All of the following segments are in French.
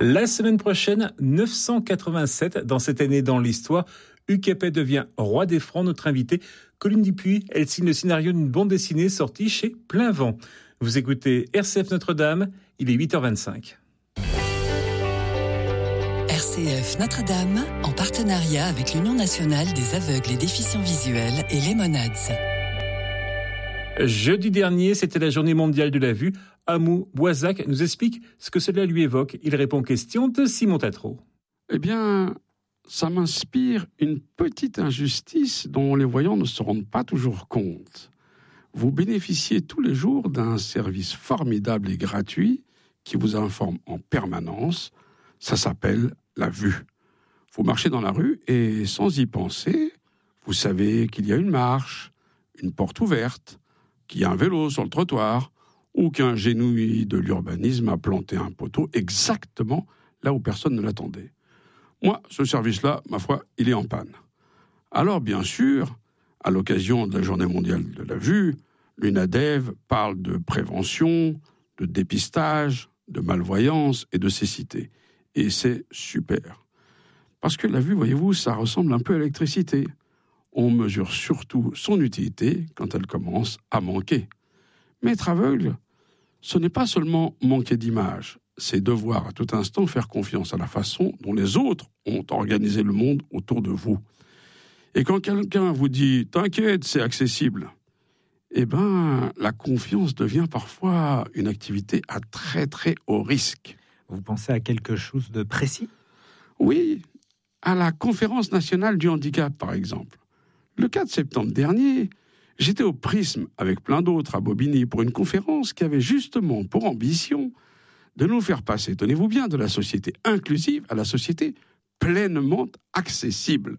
La semaine prochaine, 987 dans cette année dans l'histoire. Hugues Capet devient roi des Francs. Notre invitée, Colline Dupuis, elle signe le scénario d'une bande dessinée sortie chez Plein Vent. Vous écoutez RCF Notre-Dame, il est 8h25. RCF Notre-Dame, en partenariat avec l'Union nationale des aveugles et déficients visuels et les Monades. Jeudi dernier, c'était la journée mondiale de la vue. Amou Boisac nous explique ce que cela lui évoque. Il répond aux questions de Simon Tatro. Eh bien, ça m'inspire une petite injustice dont les voyants ne se rendent pas toujours compte. Vous bénéficiez tous les jours d'un service formidable et gratuit qui vous informe en permanence. Ça s'appelle la vue. Vous marchez dans la rue et sans y penser, vous savez qu'il y a une marche, une porte ouverte, qu'il y a un vélo sur le trottoir ou qu'un génie de l'urbanisme a planté un poteau exactement là où personne ne l'attendait. Moi, ce service-là, ma foi, il est en panne. Alors, bien sûr, à l'occasion de la Journée mondiale de la vue, l'UNADEV parle de prévention, de dépistage, de malvoyance et de cécité. Et c'est super. Parce que la vue, voyez-vous, ça ressemble un peu à l'électricité. On mesure surtout son utilité quand elle commence à manquer. Mais être aveugle, ce n'est pas seulement manquer d'image, c'est devoir à tout instant faire confiance à la façon dont les autres ont organisé le monde autour de vous. Et quand quelqu'un vous dit « T'inquiète, c'est accessible », eh bien, la confiance devient parfois une activité à très très haut risque. Vous pensez à quelque chose de précis ? Oui, à la Conférence nationale du handicap, par exemple. Le 4 septembre dernier, j'étais au Prisme avec plein d'autres à Bobigny pour une conférence qui avait justement pour ambition de nous faire passer, tenez-vous bien, de la société inclusive à la société pleinement accessible.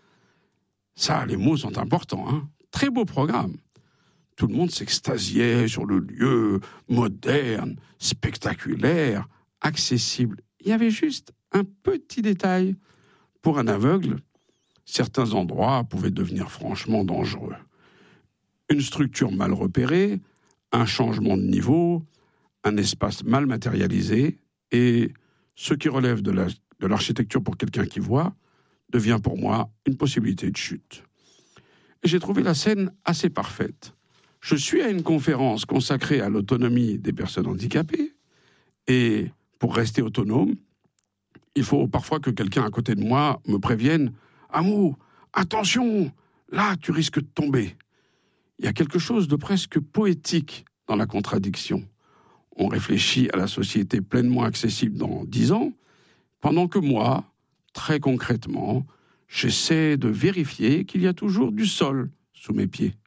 Ça, les mots sont importants, hein. Très beau programme. Tout le monde s'extasiait sur le lieu moderne, spectaculaire, accessible. Il y avait juste un petit détail. Pour un aveugle, certains endroits pouvaient devenir franchement dangereux. Une structure mal repérée, un changement de niveau, un espace mal matérialisé, et ce qui relève de l'architecture pour quelqu'un qui voit devient pour moi une possibilité de chute. Et j'ai trouvé la scène assez parfaite. Je suis à une conférence consacrée à l'autonomie des personnes handicapées, et pour rester autonome, il faut parfois que quelqu'un à côté de moi me prévienne « Amou, attention, là tu risques de tomber ». Il y a quelque chose de presque poétique dans la contradiction. On réfléchit à la société pleinement accessible dans 10 ans, pendant que moi, très concrètement, j'essaie de vérifier qu'il y a toujours du sol sous mes pieds.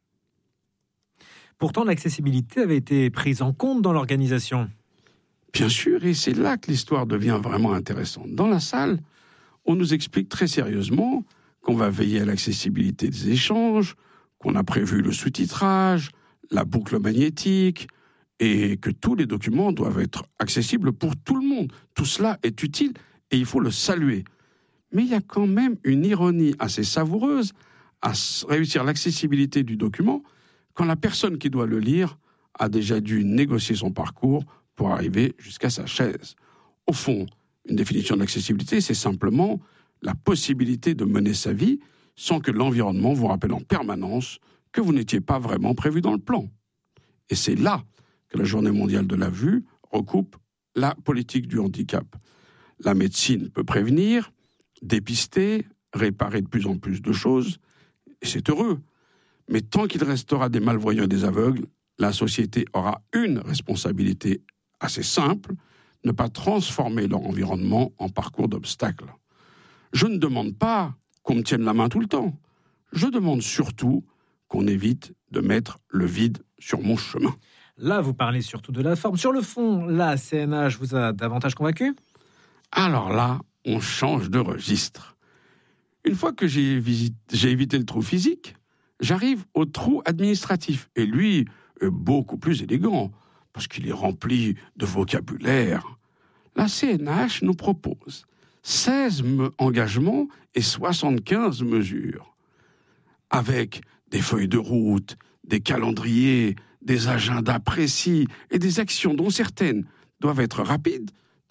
Pourtant, l'accessibilité avait été prise en compte dans l'organisation. Bien sûr, et c'est là que l'histoire devient vraiment intéressante. Dans la salle, on nous explique très sérieusement qu'on va veiller à l'accessibilité des échanges, qu'on a prévu le sous-titrage, la boucle magnétique, et que tous les documents doivent être accessibles pour tout le monde. Tout cela est utile et il faut le saluer. Mais il y a quand même une ironie assez savoureuse à réussir l'accessibilité du document quand la personne qui doit le lire a déjà dû négocier son parcours pour arriver jusqu'à sa chaise. Au fond, une définition de l'accessibilité, c'est simplement la possibilité de mener sa vie sans que l'environnement vous rappelle en permanence que vous n'étiez pas vraiment prévu dans le plan. Et c'est là que la Journée mondiale de la vue recoupe la politique du handicap. La médecine peut prévenir, dépister, réparer de plus en plus de choses, et c'est heureux. Mais tant qu'il restera des malvoyants et des aveugles, la société aura une responsabilité assez simple, ne pas transformer leur environnement en parcours d'obstacles. Je ne demande pas qu'on me tienne la main tout le temps. Je demande surtout qu'on évite de mettre le vide sur mon chemin. Là, vous parlez surtout de la forme. Sur le fond, la CNH vous a davantage convaincu ? Alors là, on change de registre. Une fois que j'ai évité le trou physique, j'arrive au trou administratif. Et lui est beaucoup plus élégant, parce qu'il est rempli de vocabulaire. La CNH nous propose 16 engagements et 75 mesures, avec des feuilles de route, des calendriers, des agendas précis et des actions dont certaines doivent être rapides,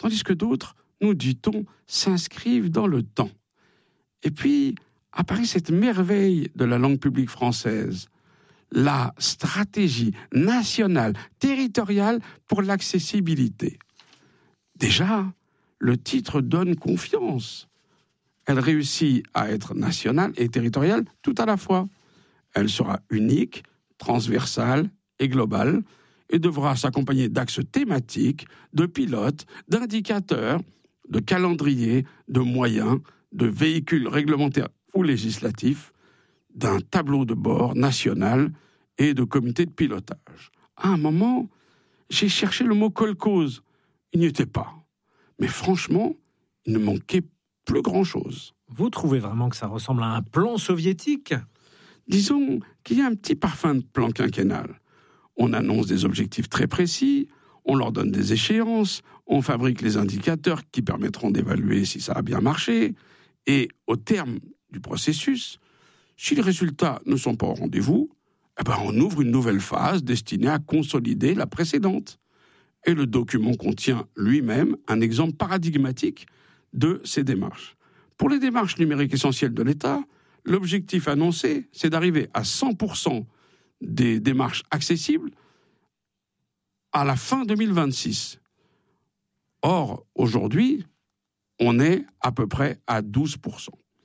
tandis que d'autres, nous dit-on, s'inscrivent dans le temps. Et puis apparaît cette merveille de la langue publique française, la stratégie nationale, territoriale pour l'accessibilité. Déjà, le titre donne confiance. Elle réussit à être nationale et territoriale tout à la fois. Elle sera unique, transversale et globale et devra s'accompagner d'axes thématiques, de pilotes, d'indicateurs, de calendriers, de moyens, de véhicules réglementaires ou législatifs, d'un tableau de bord national et de comité de pilotage. À un moment, j'ai cherché le mot kolkhoz. Il n'y était pas. Mais franchement, il ne manquait plus grand-chose. Vous trouvez vraiment que ça ressemble à un plan soviétique ? Disons qu'il y a un petit parfum de plan quinquennal. On annonce des objectifs très précis, on leur donne des échéances, on fabrique les indicateurs qui permettront d'évaluer si ça a bien marché, et au terme du processus, si les résultats ne sont pas au rendez-vous, on ouvre une nouvelle phase destinée à consolider la précédente. Et le document contient lui-même un exemple paradigmatique de ces démarches. Pour les démarches numériques essentielles de l'État, l'objectif annoncé, c'est d'arriver à 100% des démarches accessibles à la fin 2026. Or, aujourd'hui, on est à peu près à 12%.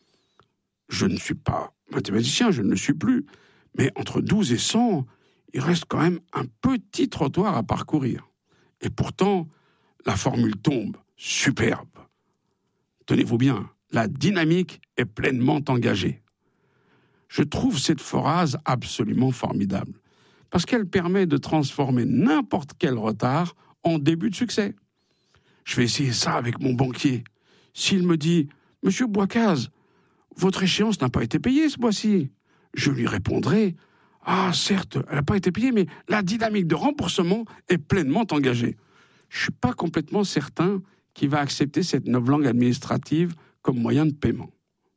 Je ne suis pas mathématicien, je ne le suis plus, mais entre 12 et 100, il reste quand même un petit trottoir à parcourir. Et pourtant, la formule tombe, superbe. Tenez-vous bien, la dynamique est pleinement engagée. Je trouve cette phrase absolument formidable, parce qu'elle permet de transformer n'importe quel retard en début de succès. Je vais essayer ça avec mon banquier. S'il me dit « Monsieur Bouaccaz, votre échéance n'a pas été payée ce mois-ci », je lui répondrai « Ah, certes, elle n'a pas été payée, mais la dynamique de remboursement est pleinement engagée. » Je ne suis pas complètement certain qu'il va accepter cette novlangue administrative comme moyen de paiement.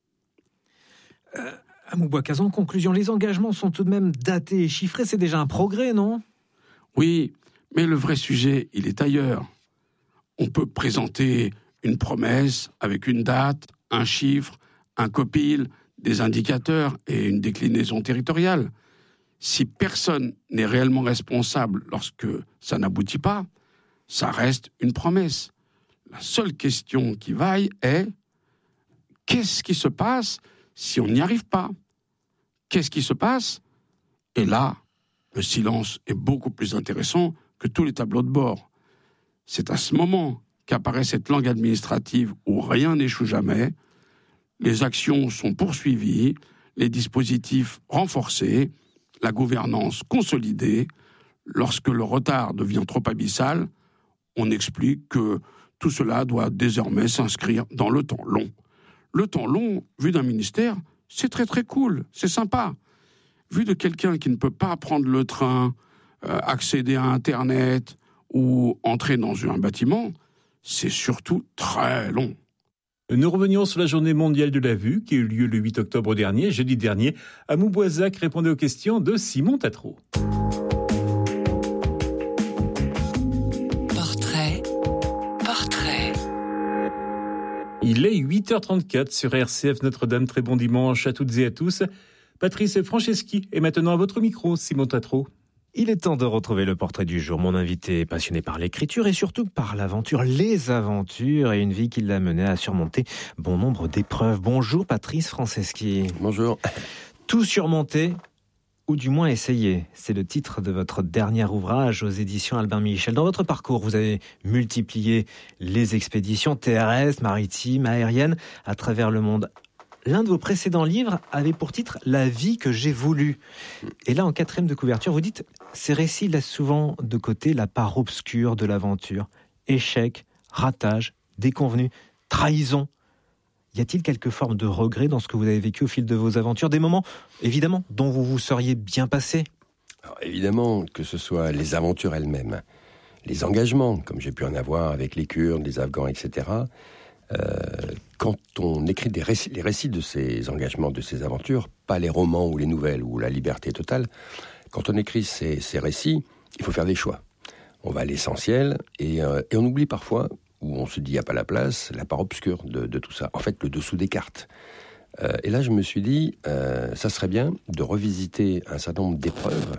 Hamou Bouaccaz, en conclusion, les engagements sont tout de même datés et chiffrés. C'est déjà un progrès, non ? Oui, mais le vrai sujet, il est ailleurs. On peut présenter une promesse avec une date, un chiffre, un copil, des indicateurs et une déclinaison territoriale. Si personne n'est réellement responsable lorsque ça n'aboutit pas, ça reste une promesse. La seule question qui vaille est qu'est-ce qui se passe si on n'y arrive pas ? Qu'est-ce qui se passe ? Et là, le silence est beaucoup plus intéressant que tous les tableaux de bord. C'est à ce moment qu'apparaît cette langue administrative où rien n'échoue jamais, les actions sont poursuivies, les dispositifs renforcés, la gouvernance consolidée. Lorsque le retard devient trop abyssal, on explique que tout cela doit désormais s'inscrire dans le temps long. Le temps long, vu d'un ministère, c'est très très cool, c'est sympa. Vu de quelqu'un qui ne peut pas prendre le train, accéder à Internet ou entrer dans un bâtiment, c'est surtout très long. Nous revenions sur la journée mondiale de la vue qui a eu lieu le 8 octobre dernier, jeudi dernier. Hamou Bouazzak répondait aux questions de Simon Tatro. Portrait. Il est 8h34 sur RCF Notre-Dame. Très bon dimanche à toutes et à tous. Patrice Franceschi est maintenant à votre micro, Simon Tatro. Il est temps de retrouver le portrait du jour. Mon invité est passionné par l'écriture et surtout par l'aventure, les aventures et une vie qui l'a mené à surmonter bon nombre d'épreuves. Bonjour Patrice Franceschi. Bonjour. Tout surmonter, ou du moins essayer, c'est le titre de votre dernier ouvrage aux éditions Albin Michel. Dans votre parcours, vous avez multiplié les expéditions terrestres, maritimes, aériennes à travers le monde. L'un de vos précédents livres avait pour titre « La vie que j'ai voulu ». Et là, en 4e de couverture, vous dites « Ces récits laissent souvent de côté la part obscure de l'aventure. Échec, ratage, déconvenus, trahison. Y a-t-il quelque forme de regret dans ce que vous avez vécu au fil de vos aventures ? Des moments, évidemment, dont vous vous seriez bien passé ? Alors, évidemment, que ce soit les aventures elles-mêmes, les engagements, comme j'ai pu en avoir avec les Kurdes, les Afghans, etc., quand on écrit les récits de ces engagements, de ces aventures, pas les romans ou les nouvelles ou la liberté totale, quand on écrit ces récits, il faut faire des choix. On va à l'essentiel et on oublie parfois, ou où on se dit il n'y a pas la place, la part obscure de tout ça. En fait, le dessous des cartes. Et là, je me suis dit, ça serait bien de revisiter un certain nombre d'épreuves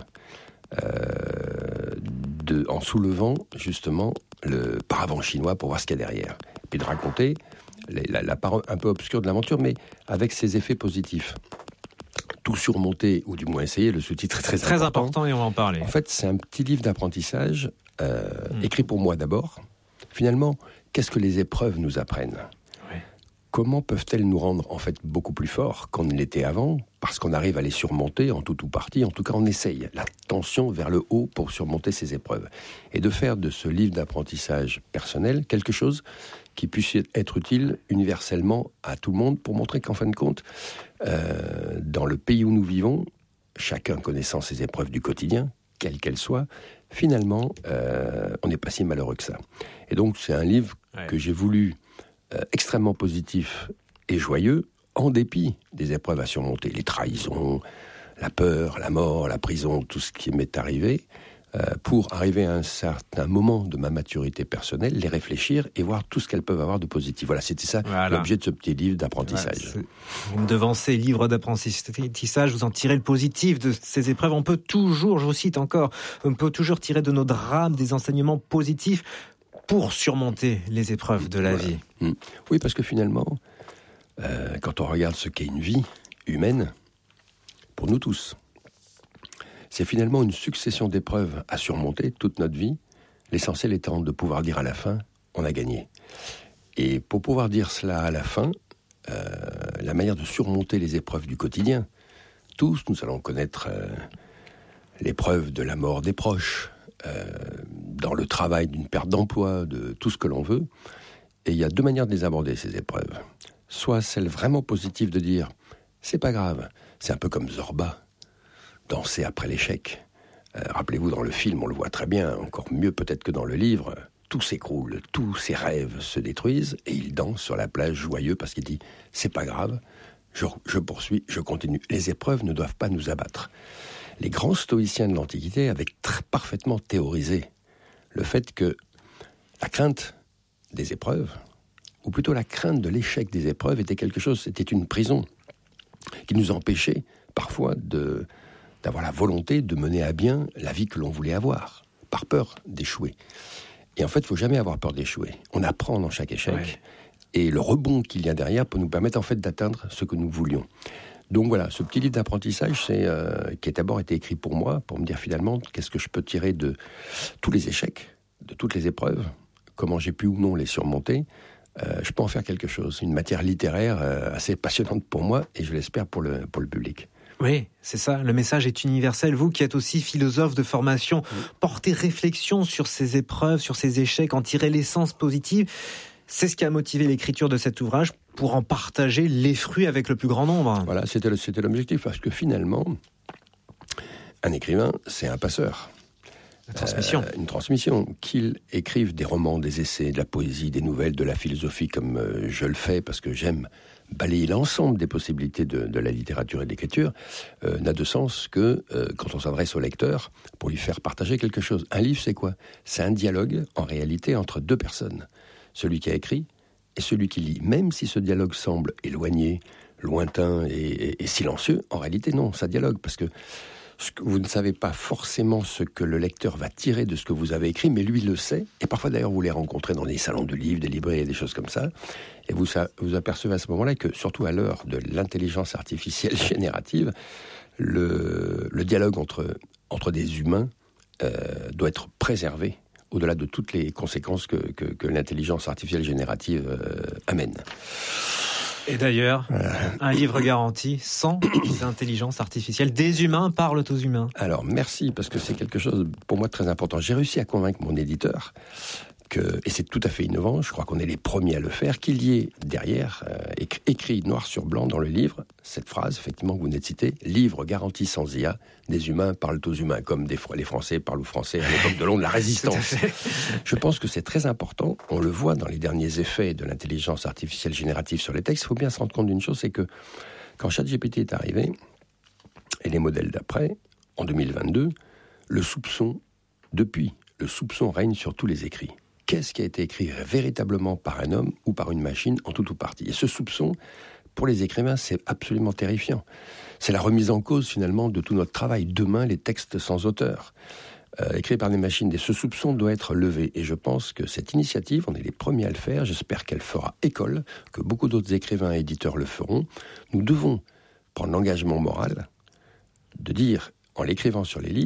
en soulevant justement le paravent chinois pour voir ce qu'il y a derrière. Puis de raconter la part un peu obscure de l'aventure, mais avec ses effets positifs. Tout surmonter, ou du moins essayer, le sous-titre est très important et on va en parler. En fait, c'est un petit livre d'apprentissage écrit pour moi d'abord. Finalement, qu'est-ce que les épreuves nous apprennent ? Comment peuvent-elles nous rendre en fait beaucoup plus forts qu'on ne l'était avant, parce qu'on arrive à les surmonter en tout ou partie, en tout cas on essaye, la tension vers le haut pour surmonter ces épreuves. Et de faire de ce livre d'apprentissage personnel quelque chose qui puisse être utile universellement à tout le monde, pour montrer qu'en fin de compte, dans le pays où nous vivons, chacun connaissant ses épreuves du quotidien, quelles qu'elles soient, finalement, on n'est pas si malheureux que ça. Et donc c'est un livre que j'ai voulu extrêmement positif et joyeux, en dépit des épreuves à surmonter, les trahisons, la peur, la mort, la prison, tout ce qui m'est arrivé, pour arriver à un certain moment de ma maturité personnelle, les réfléchir et voir tout ce qu'elles peuvent avoir de positif. Voilà, c'était ça l'objet de ce petit livre d'apprentissage. Vous me devancez, livre d'apprentissage, vous en tirez le positif de ces épreuves. On peut toujours, je vous cite encore, on peut toujours tirer de nos drames des enseignements positifs pour surmonter les épreuves de la vie. Oui, parce que finalement, quand on regarde ce qu'est une vie humaine, pour nous tous, c'est finalement une succession d'épreuves à surmonter toute notre vie, l'essentiel étant de pouvoir dire à la fin, on a gagné. Et pour pouvoir dire cela à la fin, la manière de surmonter les épreuves du quotidien, tous nous allons connaître l'épreuve de la mort des proches, dans le travail d'une perte d'emploi, de tout ce que l'on veut. Et il y a deux manières de les aborder, ces épreuves. Soit celle vraiment positive de dire « c'est pas grave », c'est un peu comme Zorba, danser après l'échec. Rappelez-vous, dans le film, on le voit très bien, encore mieux peut-être que dans le livre, tout s'écroule, tous ses rêves se détruisent, et il danse sur la plage joyeux parce qu'il dit « c'est pas grave, je poursuis, je continue ». Les épreuves ne doivent pas nous abattre. Les grands stoïciens de l'Antiquité avaient parfaitement théorisé le fait que la crainte des épreuves, ou plutôt la crainte de l'échec des épreuves, était quelque chose, c'était une prison qui nous empêchait parfois d'avoir la volonté de mener à bien la vie que l'on voulait avoir, par peur d'échouer. Et en fait, il ne faut jamais avoir peur d'échouer. On apprend dans chaque échec, et le rebond qu'il y a derrière peut nous permettre en fait d'atteindre ce que nous voulions. Donc voilà, ce petit livre d'apprentissage, qui a d'abord été écrit pour moi, pour me dire finalement qu'est-ce que je peux tirer de tous les échecs, de toutes les épreuves, comment j'ai pu ou non les surmonter. Je peux en faire quelque chose, une matière littéraire assez passionnante pour moi, et je l'espère pour le public. Oui, c'est ça, le message est universel. Vous qui êtes aussi philosophe de formation, portez réflexion sur ces épreuves, sur ces échecs, en tirer l'essence positive. C'est ce qui a motivé l'écriture de cet ouvrage, pour en partager les fruits avec le plus grand nombre. Voilà, c'était l'objectif, parce que finalement, un écrivain, c'est un passeur. Une transmission. Qu'il écrive des romans, des essais, de la poésie, des nouvelles, de la philosophie, comme je le fais, parce que j'aime balayer l'ensemble des possibilités de la littérature et de l'écriture, n'a de sens que quand on s'adresse au lecteur pour lui faire partager quelque chose. Un livre, c'est quoi ? C'est un dialogue, en réalité, entre deux personnes. Celui qui a écrit et celui qui lit. Même si ce dialogue semble éloigné, lointain et silencieux, en réalité, non, ça dialogue, parce que vous ne savez pas forcément ce que le lecteur va tirer de ce que vous avez écrit, mais lui le sait. Et parfois, d'ailleurs, vous les rencontrez dans des salons de livres, des librairies, des choses comme ça. Et vous apercevez à ce moment-là que, surtout à l'heure de l'intelligence artificielle générative, le dialogue entre des humains doit être préservé, au-delà de toutes les conséquences que l'intelligence artificielle générative amène. Et d'ailleurs, un livre garanti sans intelligence artificielle. Des humains parlent aux humains. Alors, merci, parce que c'est quelque chose, pour moi, de très important. J'ai réussi à convaincre mon éditeur, et c'est tout à fait innovant, je crois qu'on est les premiers à le faire, qu'il y ait derrière, écrit noir sur blanc dans le livre, cette phrase, effectivement, que vous venez de citer, « Livre garanti sans IA, des humains parlent aux humains », comme les Français parlent aux Français à l'époque de la Résistance. Je pense que c'est très important, on le voit dans les derniers effets de l'intelligence artificielle générative sur les textes. Il faut bien se rendre compte d'une chose, c'est que quand ChatGPT est arrivé, et les modèles d'après, en 2022, le soupçon règne sur tous les écrits. qu'est-ce qui a été écrit véritablement par un homme ou par une machine en tout ou partie. Et ce soupçon, pour les écrivains, c'est absolument terrifiant. C'est la remise en cause finalement de tout notre travail. Demain, les textes sans auteur, écrits par des machines. Et ce soupçon doit être levé. Et je pense que cette initiative, on est les premiers à le faire. J'espère qu'elle fera école, que beaucoup d'autres écrivains et éditeurs le feront. Nous devons prendre l'engagement moral de dire, en l'écrivant sur les livres,